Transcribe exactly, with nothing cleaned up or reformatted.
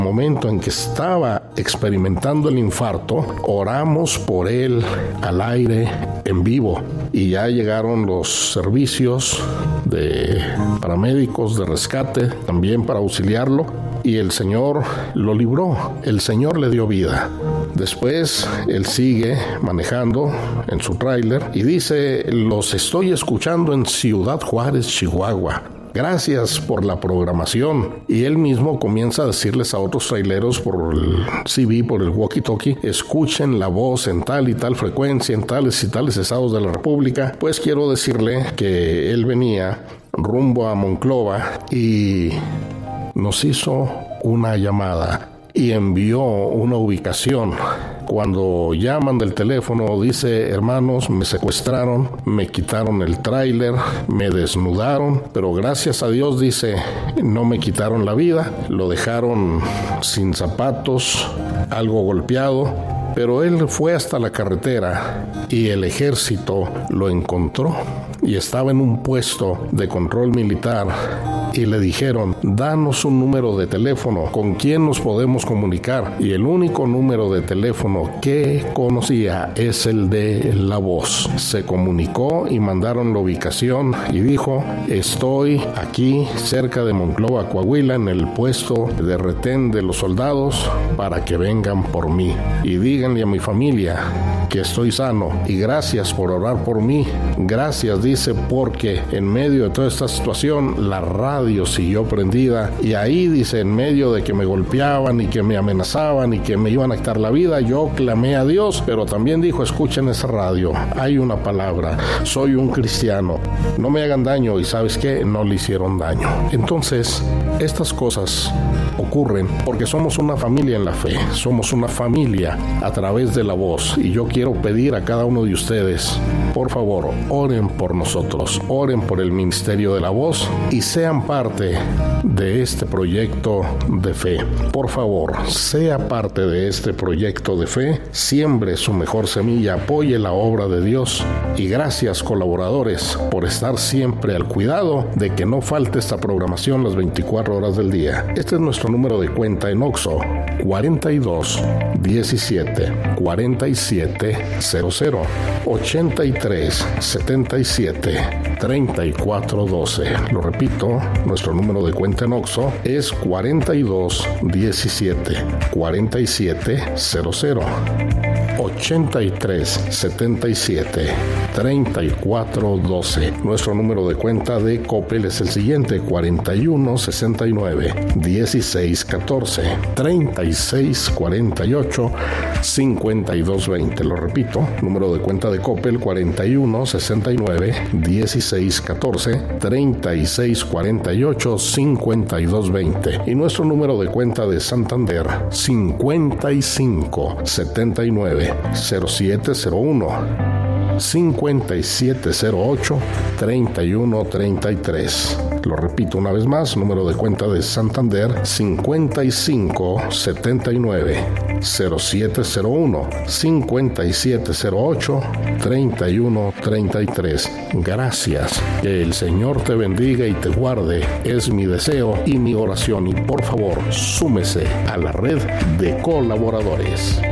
momento en que estaba experimentando el infarto, oramos por él al aire, en vivo, y ya llegaron los servicios de paramédicos de rescate también para auxiliarlo, y el Señor lo libró, el Señor le dio vida. Después él sigue manejando en su tráiler y dice: los estoy escuchando en Ciudad Juárez, Chihuahua. Gracias por la programación. Y él mismo comienza a decirles a otros traileros por el C B, por el walkie-talkie: escuchen la voz en tal y tal frecuencia, en tales y tales estados de la República. Pues quiero decirle que él venía rumbo a Monclova y nos hizo una llamada y envió una ubicación. Cuando llaman del teléfono, dice: hermanos, me secuestraron, me quitaron el tráiler, me desnudaron, pero gracias a Dios, dice, no me quitaron la vida, lo dejaron sin zapatos, algo golpeado, pero él fue hasta la carretera y el ejército lo encontró y estaba en un puesto de control militar. Y le dijeron: danos un número de teléfono, ¿con quién nos podemos comunicar? Y el único número de teléfono que conocía es el de La Voz. Se comunicó y mandaron la ubicación y dijo: estoy aquí cerca de Monclova, Coahuila, en el puesto de retén de los soldados, para que vengan por mí. Y díganle a mi familia que estoy sano, y gracias por orar por mí. Gracias, dice, porque en medio de toda esta situación la radio siguió prendida, y ahí, dice, en medio de que me golpeaban y que me amenazaban y que me iban a quitar la vida, yo clamé a Dios, pero también dijo: escuchen esa radio, hay una palabra, soy un cristiano, no me hagan daño. Y ¿sabes qué? No le hicieron daño. Entonces, estas cosas ocurren porque somos una familia en la fe, somos una familia a través de La Voz, y yo quiero pedir a cada uno de ustedes, por favor, oren por nosotros, oren por el ministerio de La Voz y sean parte de este proyecto de fe. Por favor, sea parte de este proyecto de fe, siembre su mejor semilla, apoye la obra de Dios, y gracias, colaboradores, por estar siempre al cuidado de que no falte esta programación las veinticuatro horas del día. Este es nuestro número de cuenta en Oxxo: cuarenta y dos diecisiete cuarenta y siete cero cero ochenta y tres setenta y siete treinta y cuatro doce. Lo repito, nuestro número de cuenta en Oxxo es cuarenta y dos diecisiete cuarenta y siete cero cero ochenta y tres setenta y siete treinta y cuatro doce. Nuestro número de cuenta de Coppel es el siguiente: cuarenta y uno sesenta y nueve dieciséis catorce treinta y seis cuarenta y ocho cincuenta y dos veinte. Lo repito, número de cuenta de Coppel: cuarenta y uno sesenta y nueve dieciséis catorce treinta y seis cuarenta y ocho cincuenta y dos veinte. Y nuestro número de cuenta de Santander: cincuenta y cinco setenta y nueve cero siete cero uno cincuenta y siete cero ocho treinta y uno treinta y tres. Lo repito una vez más, número de cuenta de Santander: cincuenta y cinco setenta y nueve cero siete cero uno cincuenta y siete cero ocho treinta y uno treinta y tres. Gracias. Que el Señor te bendiga y te guarde, es mi deseo y mi oración. Y por favor, súmese a la red de colaboradores.